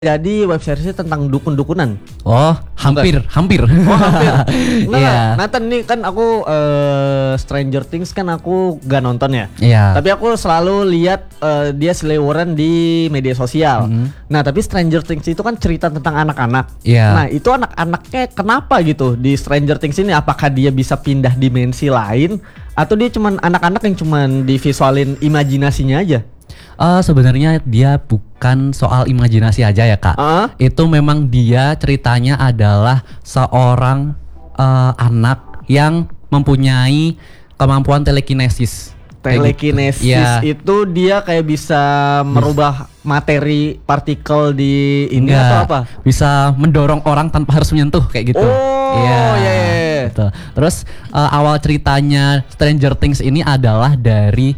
Jadi web seriesnya tentang dukun-dukunan. Oh, hampir. Oh, hampir. Enggak, Iya. Nathan nih kan aku Stranger Things kan aku gak nonton ya. Iya. Tapi aku selalu lihat dia seliweran di media sosial. Nah, tapi Stranger Things itu kan cerita tentang anak-anak. Iya. Nah, itu anak-anaknya kenapa gitu di Stranger Things ini? Apakah dia bisa pindah dimensi lain atau dia cuman anak-anak yang cuman divisualin imajinasinya aja? Sebenarnya dia bukan soal imajinasi aja ya kak. Itu memang dia ceritanya adalah seorang anak yang mempunyai kemampuan telekinesis. Telekinesis Iya. itu dia kayak bisa merubah materi partikel di ini atau apa? Bisa mendorong orang tanpa harus menyentuh kayak gitu. Oh, iya. Gitu. Terus awal ceritanya Stranger Things ini adalah dari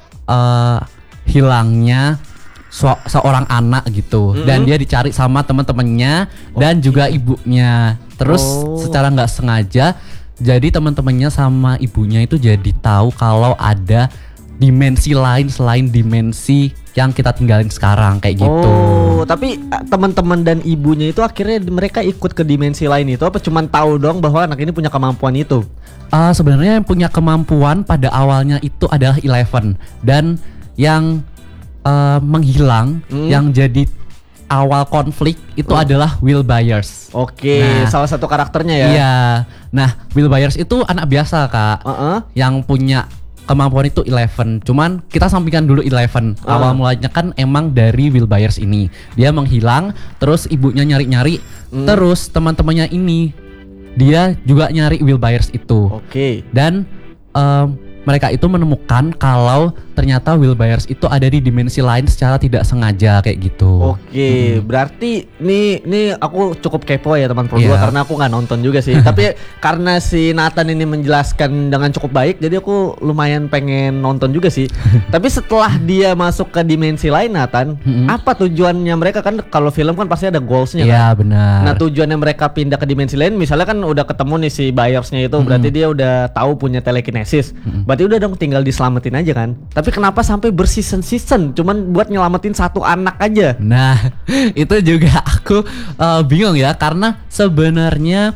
hilangnya seorang anak gitu, dan dia dicari sama teman-temannya dan juga ibunya. Terus secara nggak sengaja, jadi teman-temannya sama ibunya itu jadi tahu kalau ada dimensi lain selain dimensi yang kita tinggalin sekarang kayak gitu. Oh, tapi teman-teman dan ibunya itu akhirnya mereka ikut ke dimensi lain itu apa cuman tahu dong bahwa anak ini punya kemampuan itu? Sebenarnya yang punya kemampuan pada awalnya itu adalah Eleven, dan yang menghilang yang jadi awal konflik itu adalah Will Byers. Oke, salah satu karakternya ya. Iya. Nah, Will Byers itu anak biasa kak, yang punya kemampuan itu Eleven. Cuman kita sampingkan dulu Eleven. Awal mulanya kan emang dari Will Byers ini. Dia menghilang, terus ibunya nyari-nyari, terus teman-temannya ini dia juga nyari Will Byers itu. Oke. Dan mereka itu menemukan kalau ternyata Will Byers itu ada di dimensi lain secara tidak sengaja kayak gitu. Oke, berarti nih aku cukup kepo ya teman Pro 2 karena aku nggak nonton juga sih. Tapi karena si Nathan ini menjelaskan dengan cukup baik, jadi aku lumayan pengen nonton juga sih. Tapi setelah dia masuk ke dimensi lain, Nathan, apa tujuannya mereka? Kan kalau film kan pasti ada goalsnya kan? Iya benar. Nah, tujuannya mereka pindah ke dimensi lain, misalnya kan udah ketemu nih si Byersnya itu, berarti dia udah tahu punya telekinesis. Berarti udah dong tinggal diselamatin aja kan. Tapi kenapa sampai berseason-season cuman buat nyelamatin satu anak aja? Nah, itu juga aku bingung ya, karena sebenarnya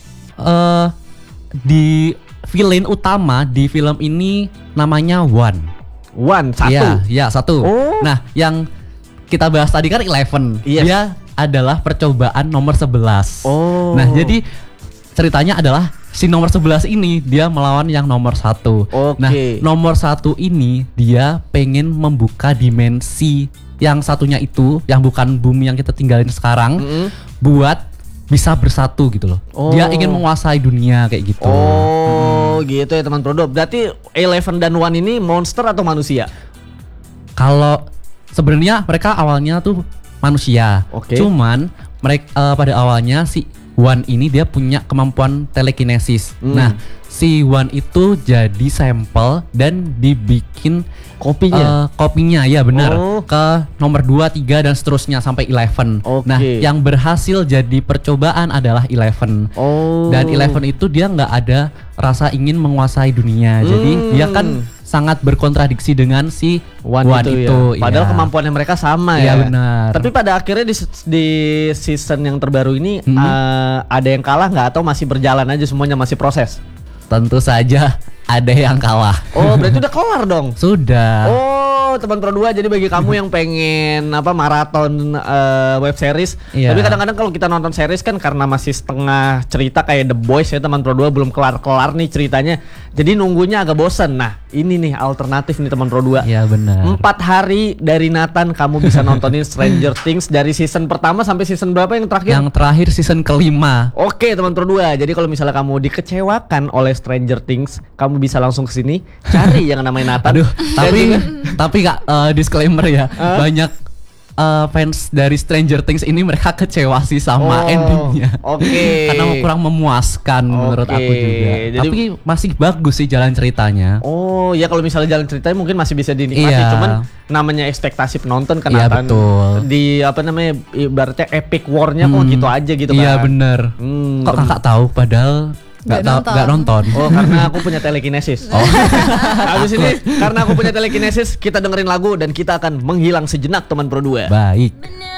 di villain utama di film ini namanya Satu. Iya, satu. Nah, yang kita bahas tadi kan Eleven. Yes. Dia adalah percobaan nomor 11. Nah, jadi ceritanya adalah si nomor 11 ini dia melawan yang nomor 1. Nah, nomor 1 ini dia pengen membuka dimensi yang satunya itu, yang bukan bumi yang kita tinggalin sekarang, buat bisa bersatu gitu loh. Dia ingin menguasai dunia kayak gitu. Gitu ya teman Prodo. Berarti Eleven dan One ini monster atau manusia? Kalau sebenarnya mereka awalnya tuh manusia. Cuman mereka pada awalnya si One ini dia punya kemampuan telekinesis. Nah, si One itu jadi sampel dan dibikin kopinya ya benar, ke nomor 2, 3 dan seterusnya sampai 11. Nah, yang berhasil jadi percobaan adalah 11. Dan 11 itu dia nggak ada rasa ingin menguasai dunia. Jadi dia kan sangat berkontradiksi dengan si One itu. Ya. Padahal kemampuannya mereka sama ya. Iya benar. Tapi pada akhirnya di season yang terbaru ini ada yang kalah nggak atau masih berjalan aja semuanya, masih proses? Tentu saja ada yang kalah. Berarti udah kelar dong? Sudah. Teman Pro 2, jadi bagi kamu yang pengen maraton web series, tapi kadang-kadang kalau kita nonton series kan karena masih setengah cerita kayak The Boys ya teman Pro 2, belum kelar-kelar nih ceritanya. Jadi nunggunya agak bosan. Nah, ini nih alternatif nih teman Pro 2. Iya benar. 4 hari dari Nathan kamu bisa nontonin Stranger Things dari season pertama sampai season berapa yang terakhir? Yang terakhir season ke-5. Oke, teman Pro 2. Jadi kalau misalnya kamu dikecewakan oleh Stranger Things, kamu bisa langsung ke sini cari yang namanya Nathan. Aduh, tapi Kak, disclaimer ya, banyak fans dari Stranger Things ini mereka kecewa sih sama endingnya. Karena kurang memuaskan menurut aku juga. Jadi, tapi masih bagus sih jalan ceritanya. Ya kalau misalnya jalan ceritanya mungkin masih bisa dinikmati. Cuman namanya ekspektasi penonton kan akan di ibaratnya epic war-nya kok gitu aja gitu kan. Iya bener. Kok kakak tahu padahal Gak nonton. Karena aku punya telekinesis. Habis ini karena aku punya telekinesis, kita dengerin lagu dan kita akan menghilang sejenak teman Pro 2. Baik.